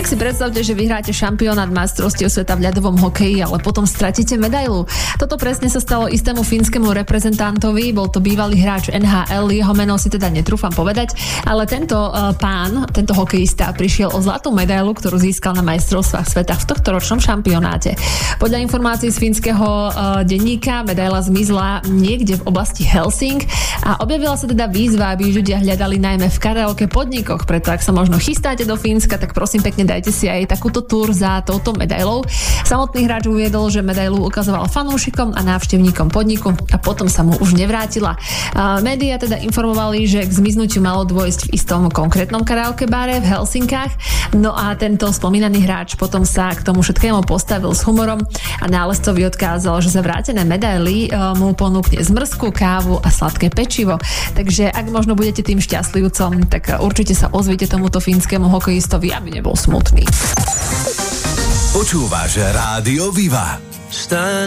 si predstavte, že vyhráte šampionát majstrovstiev sveta v ľadovom hokeji, ale potom stratíte medailu. Toto presne sa stalo istému fínskemu reprezentantovi, bol to bývalý hráč NHL, jeho meno si teda netrúfam povedať, ale tento tento hokejista prišiel o zlatú medailu, ktorú získal na majstrovstvách sveta v tohtoročnom šampionáte. Podľa informácií z fínskeho denníka medaila zmizla niekde v oblasti Helsing a objavila sa teda výzva, aby ľudia hľadali najmä v karaoke podnikoch, preto ak sa možno chystáte do Fínska, tak prosím pekne dajte si aj takúto túr za touto medailou. Samotný hráč uviedol, že medailu ukazoval fanúšikom a návštevníkom podniku a potom sa mu už nevrátila. Média teda informovali, že k zmiznutiu malo dôjsť v istom konkrétnom karaoke bare v Helsinkách. No a tento spomínaný hráč potom sa k tomu všetkému postavil s humorom a nálezcovi odkázal, že za vrátené medaily mu ponúkne zmrzku, kávu a sladké pečivo. Takže ak možno budete tým šťastlivcom, tak určite sa ozvite tomuto fínskemu hokejistovi, aby nebol smutný. Počúvaš Rádio Viva.